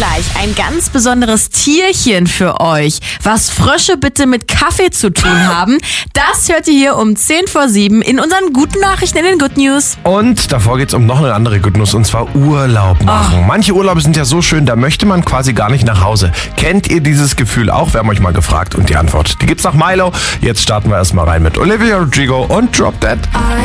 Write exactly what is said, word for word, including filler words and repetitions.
gleich ein ganz besonderes Tierchen für euch. Was Frösche bitte mit Kaffee zu tun haben, das hört ihr hier um zehn vor sieben in unseren guten Nachrichten in den Good News. Und davor geht's um noch eine andere Good News, und zwar Urlaub machen. Oh. Manche Urlaube sind ja so schön, da möchte man quasi gar nicht nach Hause. Kennt ihr dieses Gefühl auch? Wir haben euch mal gefragt und die Antwort, die gibt's nach Milo. Jetzt starten wir erstmal rein mit Olivia Rodrigo und Drop Dead.